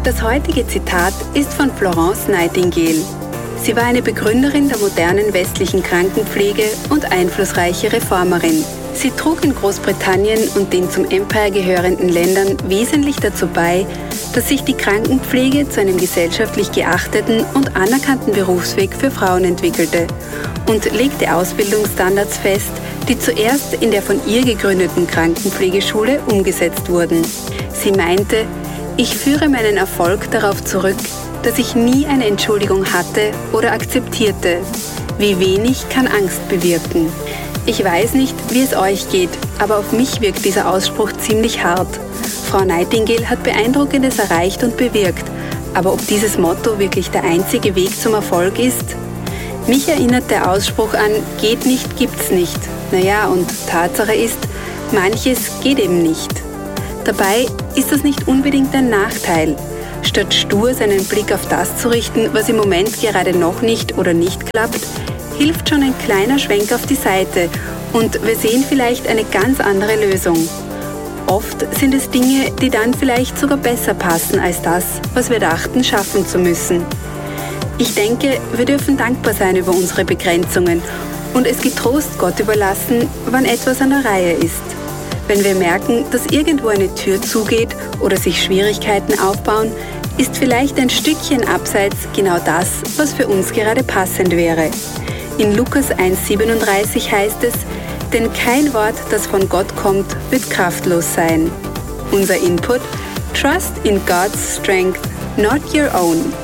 Das heutige Zitat ist von Florence Nightingale. Sie war eine Begründerin der modernen westlichen Krankenpflege und einflussreiche Reformerin. Sie trug in Großbritannien und den zum Empire gehörenden Ländern wesentlich dazu bei, dass sich die Krankenpflege zu einem gesellschaftlich geachteten und anerkannten Berufsweg für Frauen entwickelte und legte Ausbildungsstandards fest, die zuerst in der von ihr gegründeten Krankenpflegeschule umgesetzt wurden. Sie meinte, ich führe meinen Erfolg darauf zurück, dass ich nie eine Entschuldigung hatte oder akzeptierte. Wie wenig kann Angst bewirken. Ich weiß nicht, wie es euch geht, aber auf mich wirkt dieser Ausspruch ziemlich hart. Frau Nightingale hat Beeindruckendes erreicht und bewirkt, aber ob dieses Motto wirklich der einzige Weg zum Erfolg ist? Mich erinnert der Ausspruch an, geht nicht, gibt's nicht. Naja, und Tatsache ist, manches geht eben nicht. Dabei ist das nicht unbedingt ein Nachteil. Statt stur seinen Blick auf das zu richten, was im Moment gerade noch nicht oder nicht klappt, hilft schon ein kleiner Schwenk auf die Seite und wir sehen vielleicht eine ganz andere Lösung. Oft sind es Dinge, die dann vielleicht sogar besser passen als das, was wir dachten, schaffen zu müssen. Ich denke, wir dürfen dankbar sein über unsere Begrenzungen und es getrost Gott überlassen, wann etwas an der Reihe ist. Wenn wir merken, dass irgendwo eine Tür zugeht oder sich Schwierigkeiten aufbauen, ist vielleicht ein Stückchen abseits genau das, was für uns gerade passend wäre. In Lukas 1,37 heißt es, denn kein Wort, das von Gott kommt, wird kraftlos sein. Unser Input: Trust in God's strength, not your own.